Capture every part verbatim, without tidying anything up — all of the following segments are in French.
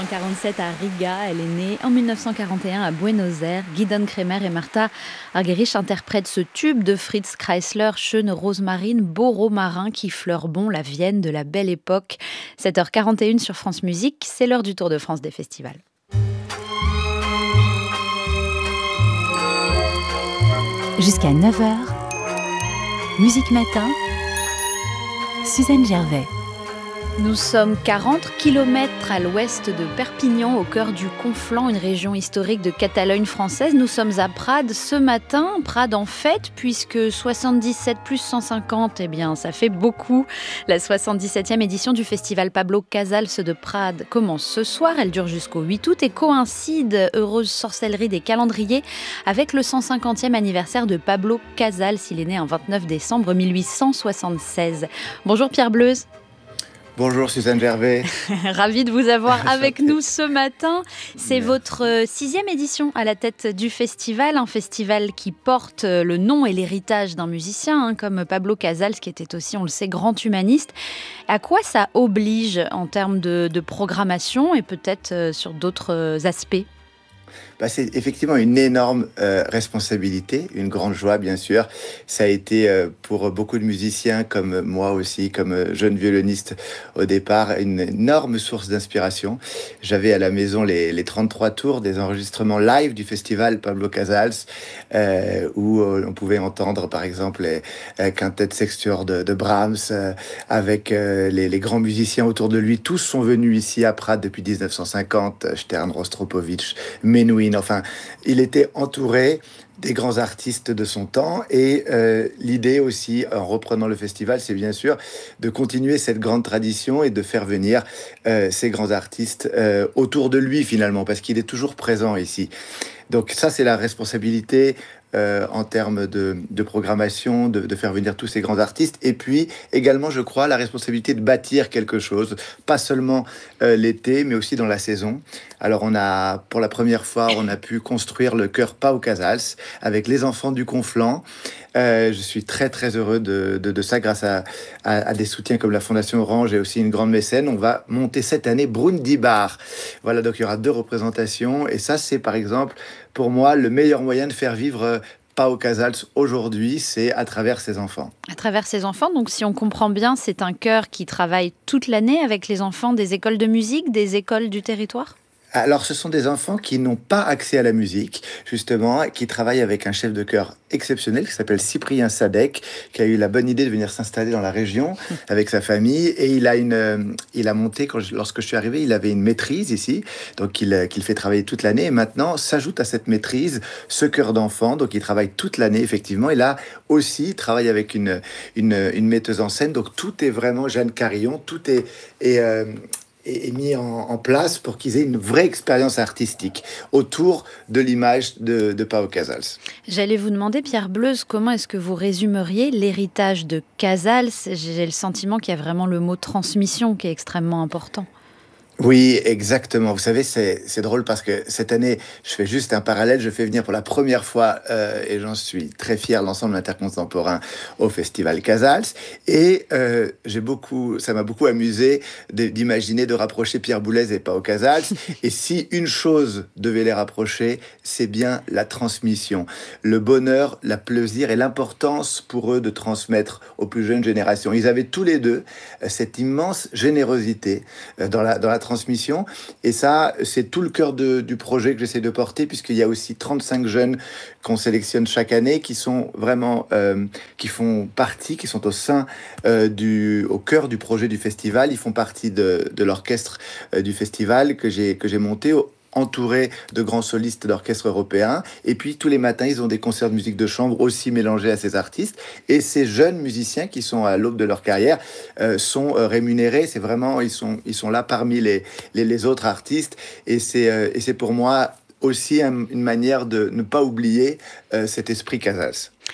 quarante-sept à Riga. Elle est née en mille neuf cent quarante et un à Buenos Aires. Gidon Kremer et Martha Argerich interprètent ce tube de Fritz Kreisler, Schöne Rosmarin, beau romarin qui fleure bon la Vienne de la belle époque. sept heures quarante et une sur France Musique, c'est l'heure du Tour de France des festivals. Jusqu'à neuf heures, Musique Matin, Suzanne Gervais. Nous sommes quarante kilomètres à l'ouest de Perpignan, au cœur du Conflent, une région historique de Catalogne française. Nous sommes à Prades ce matin, Prades en fête, puisque soixante-dix-sept plus cent cinquante, eh bien, ça fait beaucoup. La soixante-dix-septième édition du festival Pablo Casals de Prades commence ce soir. Elle dure jusqu'au huit août et coïncide, heureuse sorcellerie des calendriers, avec le cent cinquantième anniversaire de Pablo Casals. Il est né un vingt-neuf décembre mille huit cent soixante-seize. Bonjour Pierre Bleuze. Bonjour Suzanne Gervais. Ravi de vous avoir avec nous ce matin. C'est Merci. Votre sixième édition à la tête du festival, un festival qui porte le nom et l'héritage d'un musicien hein, comme Pablo Casals, qui était aussi, on le sait, grand humaniste. À quoi ça oblige en termes de, de programmation et peut-être euh, sur d'autres aspects ? Bah, c'est effectivement une énorme euh, responsabilité, une grande joie bien sûr. Ça a été euh, pour beaucoup de musiciens comme moi aussi, comme euh, jeune violoniste au départ, une énorme source d'inspiration. J'avais à la maison les, les trente-trois tours des enregistrements live du festival Pablo Casals, euh, où euh, on pouvait entendre par exemple les euh, quintettes sextuors de, de Brahms, euh, avec euh, les, les grands musiciens autour de lui. Tous sont venus ici à Prades depuis dix-neuf cent cinquante, Stern, Rostropovitch, Menuhin. Enfin, il était entouré des grands artistes de son temps et euh, l'idée aussi, en reprenant le festival, c'est bien sûr de continuer cette grande tradition et de faire venir euh, ces grands artistes euh, autour de lui finalement, parce qu'il est toujours présent ici. Donc ça, c'est la responsabilité euh, en termes de, de programmation, de, de faire venir tous ces grands artistes. Et puis également, je crois, la responsabilité de bâtir quelque chose, pas seulement euh, l'été, mais aussi dans la saison. Alors on a, pour la première fois, on a pu construire le chœur Pau Casals avec les enfants du Conflent. Euh, je suis très très heureux de, de, de ça grâce à, à, à des soutiens comme la Fondation Orange et aussi une grande mécène. On va monter cette année Brundibar. Voilà, donc il y aura deux représentations et ça c'est par exemple pour moi le meilleur moyen de faire vivre Pau Casals aujourd'hui, c'est à travers ses enfants. À travers ses enfants, donc si on comprend bien, c'est un chœur qui travaille toute l'année avec les enfants des écoles de musique, des écoles du territoire ? Alors, ce sont des enfants qui n'ont pas accès à la musique, justement, qui travaillent avec un chef de chœur exceptionnel qui s'appelle Cyprien Sadek, qui a eu la bonne idée de venir s'installer dans la région avec sa famille. Et il a, une, euh, il a monté, quand je, lorsque je suis arrivé, il avait une maîtrise ici, donc il, qu'il fait travailler toute l'année. Et maintenant, s'ajoute à cette maîtrise ce chœur d'enfants, donc il travaille toute l'année, effectivement. Et là aussi, il travaille avec une, une, une metteuse en scène. Donc tout est vraiment Jeanne Carillon, tout est... est euh, est mis en, en place pour qu'ils aient une vraie expérience artistique autour de l'image de, de Pau Casals. J'allais vous demander, Pierre Bleuze, comment est-ce que vous résumeriez l'héritage de Casals ? J'ai le sentiment qu'il y a vraiment le mot transmission qui est extrêmement important. Oui, exactement. Vous savez, c'est, c'est drôle parce que cette année, je fais juste un parallèle. Je fais venir pour la première fois, euh, et j'en suis très fier, l'ensemble intercontemporain au Festival Casals. Et euh, j'ai beaucoup, ça m'a beaucoup amusé de, d'imaginer de rapprocher Pierre Boulez et Pau Casals. Et si une chose devait les rapprocher, c'est bien la transmission, le bonheur, la plaisir et l'importance pour eux de transmettre aux plus jeunes générations. Ils avaient tous les deux cette immense générosité dans la, dans la transmission, et ça, c'est tout le cœur de, du projet que j'essaie de porter, puisqu'il y a aussi trente-cinq jeunes qu'on sélectionne chaque année, qui sont vraiment, euh, qui font partie, qui sont au sein, euh, du, au cœur du projet du festival. Ils font partie de, de l'orchestre euh, du festival que j'ai, que j'ai monté, au, entourés de grands solistes d'orchestres européens. Et puis, tous les matins, ils ont des concerts de musique de chambre aussi mélangés à ces artistes. Et ces jeunes musiciens qui sont à l'aube de leur carrière euh, sont euh, rémunérés. C'est vraiment, ils sont, ils sont là parmi les, les, les autres artistes. Et c'est, euh, et c'est pour moi aussi un, une manière de ne pas oublier euh, cet esprit Casals.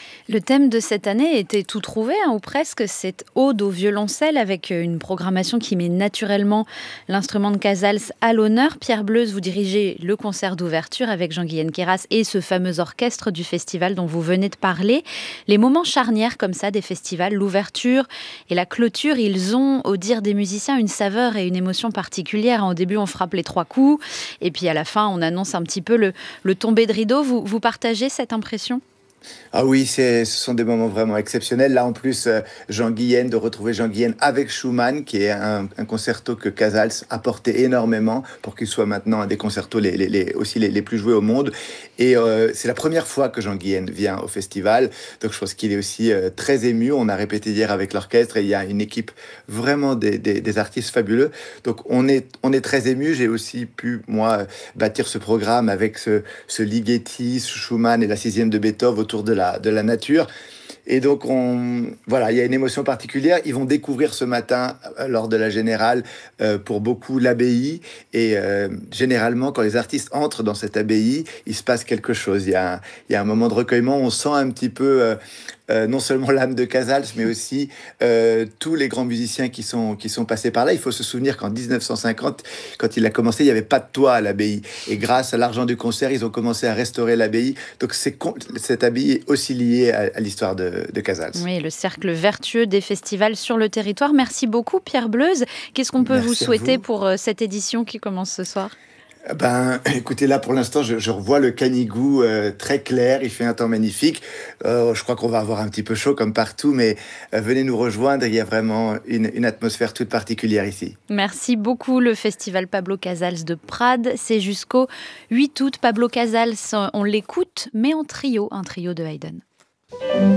Le thème de cette année était tout trouvé, hein, ou presque, cette ode au violoncelle avec une programmation qui met naturellement l'instrument de Casals à l'honneur. Pierre Bleuze, vous dirigez le concert d'ouverture avec Jean-Guyen Queyras et ce fameux orchestre du festival dont vous venez de parler. Les moments charnières comme ça des festivals, l'ouverture et la clôture, ils ont, au dire des musiciens, une saveur et une émotion particulière. Au début, on frappe les trois coups et puis à la fin, on annonce un petit peu le, le tombé de rideau. Vous, vous partagez cette impression ? Ah oui, c'est, ce sont des moments vraiment exceptionnels. Là, en plus, euh, Jean-Guyen, de retrouver Jean-Guyen avec Schumann, qui est un, un concerto que Casals a porté énormément pour qu'il soit maintenant un des concertos les, les, les, aussi les, les plus joués au monde. Et euh, c'est la première fois que Jean-Guyen vient au festival. Donc, je pense qu'il est aussi euh, très ému. On a répété hier avec l'orchestre et il y a une équipe vraiment des, des, des artistes fabuleux. Donc, on est, on est très ému. J'ai aussi pu, moi, bâtir ce programme avec ce, ce Ligeti, Schumann et la sixième de Beethoven autour de la, de la nature. Et donc, on, voilà, il y a une émotion particulière. Ils vont découvrir ce matin, euh, lors de la Générale, euh, pour beaucoup, l'abbaye. Et euh, généralement, quand les artistes entrent dans cette abbaye, il se passe quelque chose. Il y a un, il y a un moment de recueillement. On sent un petit peu, euh, euh, non seulement l'âme de Casals, mais aussi euh, tous les grands musiciens qui sont, qui sont passés par là. Il faut se souvenir qu'en dix-neuf cent cinquante, quand il a commencé, il n'y avait pas de toit à l'abbaye. Et grâce à l'argent du concert, ils ont commencé à restaurer l'abbaye. Donc, c'est, cette abbaye est aussi liée à, à l'histoire de de Casals. Oui, le cercle vertueux des festivals sur le territoire. Merci beaucoup Pierre Bleuze. Qu'est-ce qu'on peut Merci vous souhaiter vous. pour cette édition qui commence ce soir ? Ben, écoutez, là, pour l'instant, je, je revois le Canigou euh, très clair. Il fait un temps magnifique. Euh, je crois qu'on va avoir un petit peu chaud comme partout, mais euh, venez nous rejoindre. Il y a vraiment une, une atmosphère toute particulière ici. Merci beaucoup. Le festival Pablo Casals de Prades, c'est jusqu'au huit août. Pablo Casals, on l'écoute, mais en trio, un trio de Haydn.